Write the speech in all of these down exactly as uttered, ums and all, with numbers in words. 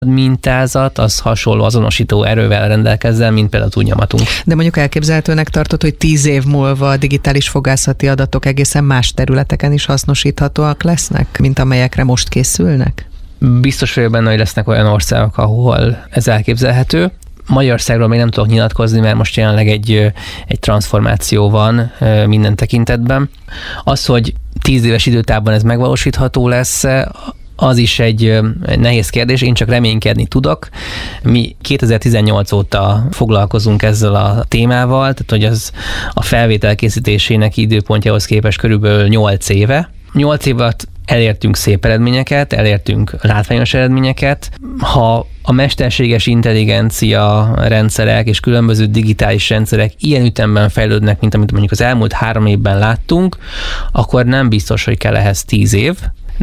mintázat az hasonló azonosító erővel rendelkezzen, mint például a túlnyamatunk. De mondjuk elképzelhetőnek tartod, hogy tíz év múlva a digitális fogászati adatok egészen más területeken is hasznosíthatóak lesznek, mint amelyekre most készülnek? Biztos vagyok benne, hogy lesznek olyan országok, ahol ez elképzelhető. Magyarországról még nem tudok nyilatkozni, mert most jelenleg egy, egy transformáció van minden tekintetben. Az, hogy tíz éves időtávban ez megvalósítható lesz, az is egy, egy nehéz kérdés, én csak reménykedni tudok. Mi kétezer-tizennyolc óta foglalkozunk ezzel a témával, tehát hogy az a felvétel készítésének időpontjához képest körülbelül nyolc éve. nyolc év alatt elértünk szép eredményeket, elértünk látványos eredményeket. Ha a mesterséges intelligencia rendszerek és különböző digitális rendszerek ilyen ütemben fejlődnek, mint amit mondjuk az elmúlt három évben láttunk, akkor nem biztos, hogy kell ehhez tíz év,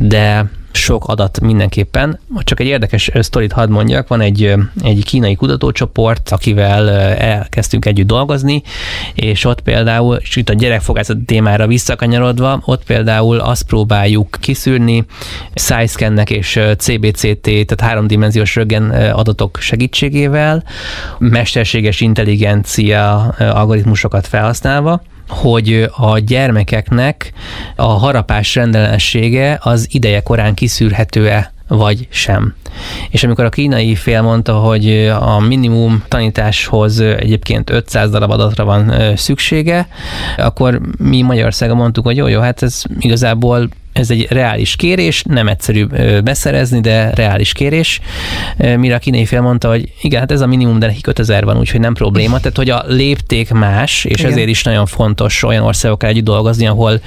de sok adat mindenképpen. Csak egy érdekes sztorit hadd mondjak, van egy, egy kínai kutatócsoport, akivel elkezdtünk együtt dolgozni, és ott például, és itt a gyerekfogászati témára visszakanyarodva, ott például azt próbáljuk kiszűrni SciScan-nek és cé bé cé té, tehát háromdimenziós röntgen adatok segítségével, mesterséges intelligencia algoritmusokat felhasználva, hogy a gyermekeknek a harapás rendellenessége az ideje korán kiszűrhető-e, vagy sem. És amikor a kínai fél mondta, hogy a minimum tanításhoz egyébként ötszáz darab adatra van szüksége, akkor mi Magyarországon mondtuk, hogy jó, jó, hát ez igazából ez egy reális kérés, nem egyszerű beszerezni, de reális kérés. Mire a kínai fél mondta, hogy igen, hát ez a minimum, de nekik ötezer van, úgyhogy nem probléma. Tehát, hogy a lépték más, és igen. Ezért is nagyon fontos olyan országokkal együtt dolgozni, ahol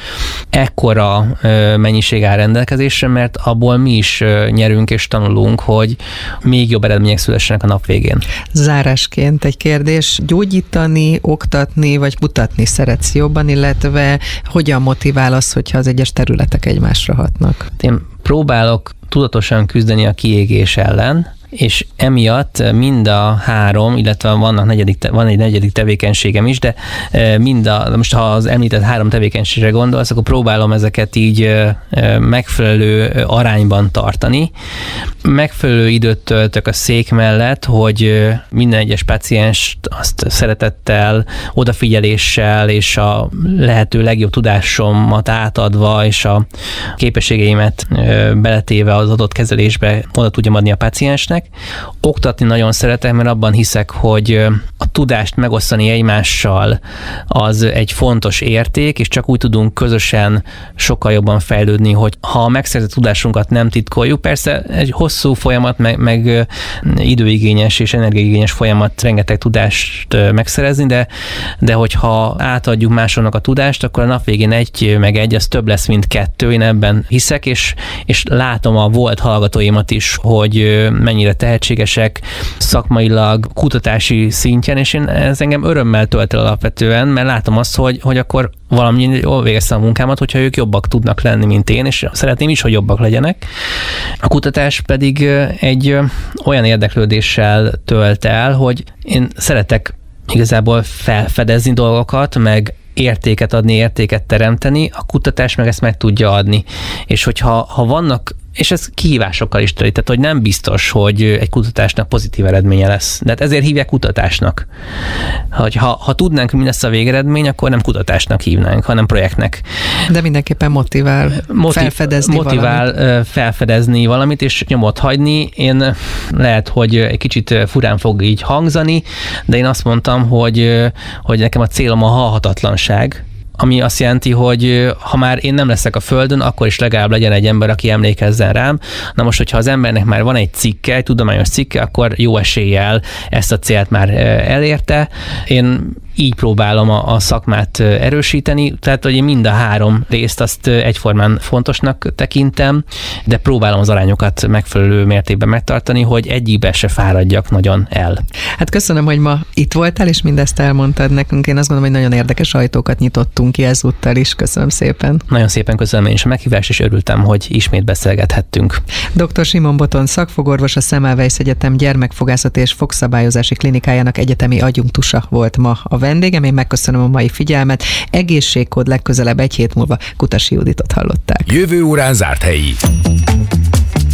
ekkora mennyiség áll rendelkezésre, mert abból mi is nyerünk és tanulunk, hogy még jobb eredmények szülessenek a nap végén. Zárásként egy kérdés. Gyógyítani, oktatni, vagy mutatni szeretsz jobban, illetve hogyan motivál az, hogyha az egyes területek egymásra hatnak? Én próbálok tudatosan küzdeni a kiégés ellen, és emiatt mind a három, illetve vannak negyedik, van egy negyedik tevékenységem is, de mind a, most ha az említett három tevékenységre gondolsz, akkor próbálom ezeket így megfelelő arányban tartani. Megfelelő időt töltök a szék mellett, hogy minden egyes pácienst azt szeretettel, odafigyeléssel és a lehető legjobb tudásomat átadva és a képességeimet beletéve az adott kezelésbe oda tudjam adni a páciensnek. Oktatni nagyon szeretem, mert abban hiszek, hogy a tudást megosztani egymással az egy fontos érték, és csak úgy tudunk közösen sokkal jobban fejlődni, hogy ha a megszerzett tudásunkat nem titkoljuk, persze egy hosszú folyamat, meg, meg időigényes és energiaigényes folyamat rengeteg tudást megszerezni, de, de hogyha átadjuk másoknak a tudást, akkor a nap végén egy meg egy, az több lesz, mint kettő, én ebben hiszek, és, és látom a volt hallgatóimat is, hogy mennyire tehetségesek szakmailag, kutatási szintjen, és én, ez engem örömmel tölt el alapvetően, mert látom azt, hogy, hogy akkor valami jól végeztem a munkámat, hogyha ők jobbak tudnak lenni, mint én, és szeretném is, hogy jobbak legyenek. A kutatás pedig egy olyan érdeklődéssel tölt el, hogy én szeretek igazából felfedezni dolgokat, meg értéket adni, értéket teremteni, a kutatás meg ezt meg tudja adni. És hogyha ha vannak, és ez kihívásokkal is teli, tehát hogy nem biztos, hogy egy kutatásnak pozitív eredménye lesz. De hát ezért hívják kutatásnak. Hogy ha, ha tudnánk, mi lesz a végeredmény, akkor nem kutatásnak hívnánk, hanem projektnek. De mindenképpen motivál Motiv, felfedezni motivál valamit. felfedezni valamit, és nyomot hagyni. Én lehet, hogy egy kicsit furán fog így hangzani, de én azt mondtam, hogy, hogy nekem a célom a halhatatlanság, ami azt jelenti, hogy ha már én nem leszek a Földön, akkor is legalább legyen egy ember, aki emlékezzen rám. Na most, hogyha az embernek már van egy cikke, egy tudományos cikke, akkor jó eséllyel ezt a célt már elérte. Én így próbálom a, a szakmát erősíteni, tehát hogy én mind a három részt azt egyformán fontosnak tekintem, de próbálom az arányokat megfelelő mértékben megtartani, hogy egyikbe se fáradjak nagyon el. Hát köszönöm, hogy ma itt voltál, és mindezt elmondtad nekünk. Én azt gondolom, hogy nagyon érdekes ajtókat nyitottunk ki ezúttal is. Köszönöm szépen. Nagyon szépen köszönöm én is a meghívást, és örültem, hogy ismét beszélgethettünk. doktor Simon Botton szakfogorvos, a Semmelweis Egyetem gyermekfogászati és fogszabályozási klinikájának egyetemi adjunktusa volt ma a vendégem. Én megköszönöm a mai figyelmet. Egészségkód legközelebb egy hét múlva. Kutasi Juditot hallották. Jövő órán zárt helyi.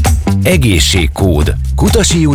Egészségkód. Kutasi